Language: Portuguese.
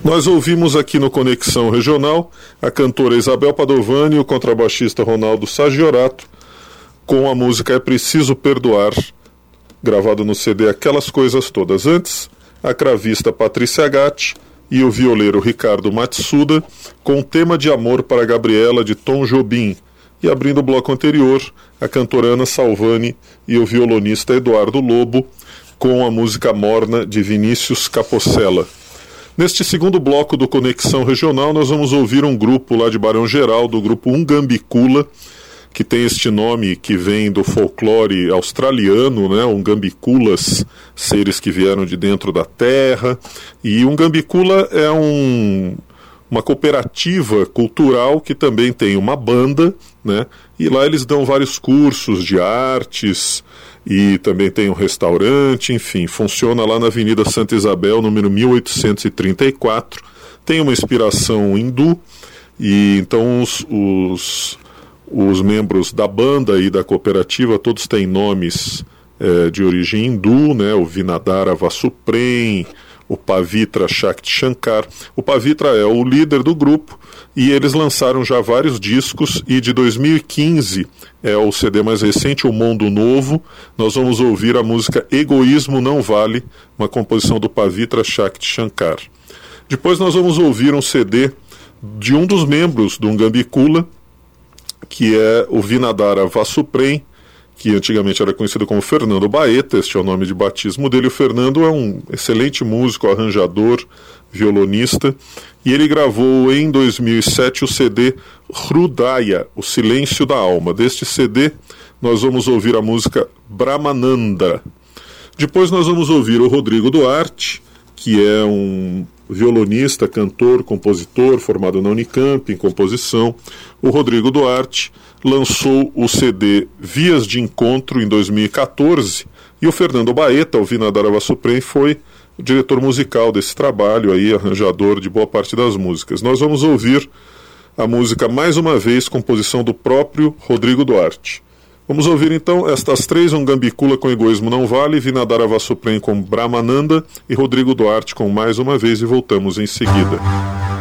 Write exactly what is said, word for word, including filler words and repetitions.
Nós ouvimos aqui no Conexão Regional a cantora Isabel Padovani e o contrabaixista Ronaldo Sagiorato com a música É Preciso Perdoar, gravado no C D Aquelas Coisas Todas. Antes, a cravista Patrícia Gatti e o violeiro Ricardo Matsuda com o tema de amor para Gabriela de Tom Jobim. E abrindo o bloco anterior, a cantora Ana Salvani e o violonista Eduardo Lobo com a música Morna de Vinícius Capocella. Neste segundo bloco do Conexão Regional, nós vamos ouvir um grupo lá de Barão Geraldo, o grupo Ungambicula, que tem este nome que vem do folclore australiano, né? Ungambiculas, seres que vieram de dentro da terra. E Ungambicula é um, uma cooperativa cultural que também tem uma banda, né? E lá eles dão vários cursos de artes, e também tem um restaurante, enfim, funciona lá na Avenida Santa Isabel, número mil oitocentos e trinta e quatro, tem uma inspiração hindu, e então os, os, os membros da banda e da cooperativa todos têm nomes é, de origem hindu, né? O Vinadara Vasuprem, o Pavitra Shakti Shankar. O Pavitra é o líder do grupo e eles lançaram já vários discos, e de dois mil e quinze é o C D mais recente, O Mundo Novo. Nós vamos ouvir a música Egoísmo Não Vale, uma composição do Pavitra Shakti Shankar. Depois nós vamos ouvir um C D de um dos membros do Ungambicula, que é o Vinadara Vasuprem, que antigamente era conhecido como Fernando Baeta, este é o nome de batismo dele. O Fernando é um excelente músico, arranjador, violonista, e ele gravou em dois mil e sete o C D Hrudaya, O Silêncio da Alma. Deste C D nós vamos ouvir a música Brahmananda. Depois nós vamos ouvir o Rodrigo Duarte, que é um violonista, cantor, compositor, formado na Unicamp em composição. O Rodrigo Duarte lançou o C D Vias de Encontro em dois mil e quatorze, e o Fernando Baeta, o Vinadara Vasuprem, foi o diretor musical desse trabalho, aí, arranjador de boa parte das músicas. Nós vamos ouvir a música Mais Uma Vez, composição do próprio Rodrigo Duarte. Vamos ouvir então estas três: Ungambicula com Egoísmo Não Vale, Vinadara Vasuprem com Brahmananda e Rodrigo Duarte com Mais Uma Vez, e voltamos em seguida.